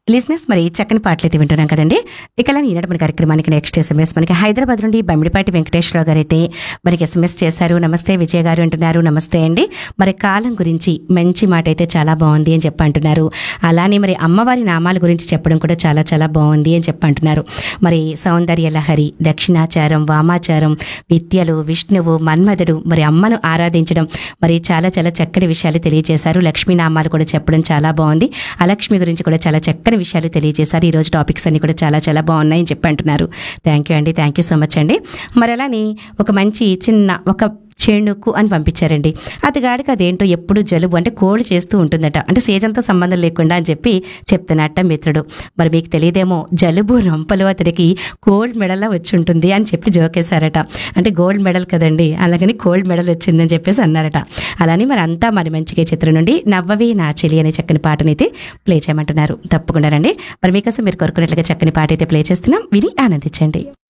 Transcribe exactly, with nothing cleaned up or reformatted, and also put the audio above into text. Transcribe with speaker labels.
Speaker 1: లిజినెస్ మరి చక్కని పాటలు అయితే వింటున్నాం కదండి. ఇక అలా ఈనాడు మన కార్యక్రమానికి నెక్స్ట్ ఎస్ఎంఎస్ మనకి హైదరాబాద్ నుండి బమ్మిడిపాటి వెంకటేశ్వరరావు గారు అయితే మనకి ఎస్ఎంఎస్ చేశారు. నమస్తే విజయ్ గారు అంటున్నారు. నమస్తే అండి. మరి కాలం గురించి మంచి మాట అయితే చాలా బాగుంది అని చెప్పి అంటున్నారు. అలానే మరి అమ్మవారి నామాల గురించి చెప్పడం కూడా చాలా చాలా బాగుంది అని చెప్పి అంటున్నారు. మరి సౌందర్య లహరి, దక్షిణాచారం, వామాచారం, విద్యలు, విష్ణువు, మన్మధుడు, మరి అమ్మను ఆరాధించడం, మరి చాలా చాలా చక్కటి విషయాలు తెలియజేశారు. లక్ష్మీ నామాలు కూడా చెప్పడం చాలా బాగుంది. అలక్ష్మి గురించి కూడా చాలా చక్కని విషయాలు తెలియజేశారు. ఈరోజు టాపిక్స్ అన్ని కూడా చాలా చాలా బాగున్నాయని చెప్పి అంటున్నారు. థ్యాంక్ యూ అండి. థ్యాంక్ యూ సో మచ్ అండి. మరి అలానే ఒక మంచి చిన్న ఒక చేణుకు అని పంపించారండి. అతగాడికి అదేంటో ఎప్పుడు జలుబు అంటే కోల్డ్ చేస్తూ ఉంటుందట, అంటే సీజన్తో సంబంధం లేకుండా అని చెప్పి చెప్తున్నట్ట మిత్రుడు. మరి మీకు తెలియదేమో, జలుబు రొంపలు అతడికి గోల్డ్ మెడల్లా వచ్చి ఉంటుంది అని చెప్పి జోకేశారట. అంటే గోల్డ్ మెడల్ కదండి, అలాగని గోల్డ్ మెడల్ వచ్చిందని చెప్పేసి అన్నారట. అలానే మరి అంతా మరి మంచిగా చిత్రం నుండి నవ్వవి నా చెలి అనే చక్కని పాటనైతే ప్లే చేయమంటున్నారు. తప్పకుండా రండి. మరి మీకోసం మీరు కోరుకున్నట్లుగా చక్కని పాట అయితే ప్లే చేస్తున్నాం, విని ఆనందించండి.